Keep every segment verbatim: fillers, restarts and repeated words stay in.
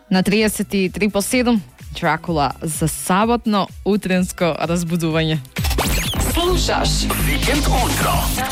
На триесет и три по седум, Дракула за саботно утренско разбудување. Слушаш Викенд утро.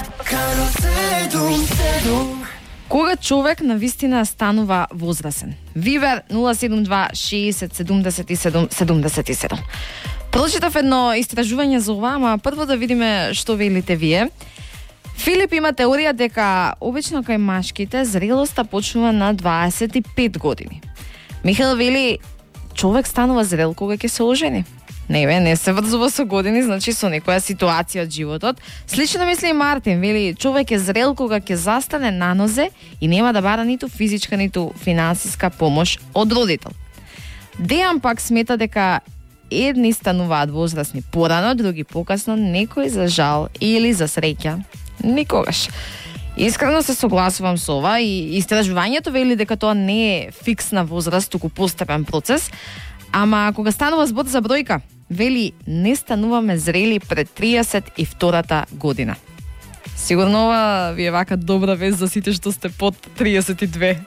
Кога човек навистина станува возрасен? Вибер нула седум два шеесет седумдесет и седум седумдесет и седум. Прочитав едно истражување за ова, ама прво да видиме што велите вие. Филип има теорија дека обично кај машките зрелоста почнува на дваесет и пет години. Михаил вели човек станува зрел кога ќе се ожени. Не бе, не се врзува со години, значи со некоја ситуација од животот. Слично мисли и Мартин, вели човек е зрел кога ќе застане на нозе и нема да бара ниту физичка, ниту финансиска помош од родител. Дејан пак смета дека едни стануваат возрасни порано, други покасно, некој за жал или за среќа никогаш. Искрено се согласувам со ова и истражувањето вели дека тоа не е фиксна возраст, туку постепен процес, ама кога станува збор за бројка, вели не стануваме зрели пред триесет и втората година. Сигурно ова ви е вака добра вест за сите што сте под триесет и две.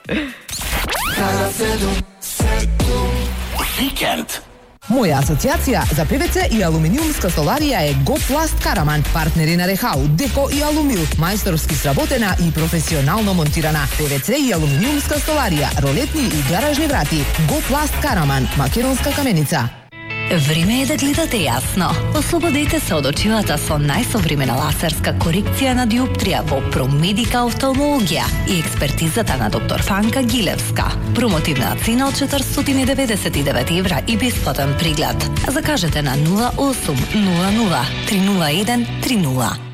Викенд. Моја асоциација за ПВЦ и алуминиумска столарија е Гопласт Караман, партнери на Рехау, Деко и Алумил, мајсторски сработена и професионално монтирана. ПВЦ и алуминиумска столарија, ролетни и гаражни врати. Гопласт Караман, македонска каменица. Време е да гледате јасно. Ослободете се од очилата со најсовремена лазерска корекција на диоптрија во Промедика офталмологија и експертизата на доктор Фанка Гилевска. Промотивна цена од четиристотини и деветдесет и девет евра и бесплатен преглед. Закажете на нула осум нула нула три нула еден три нула.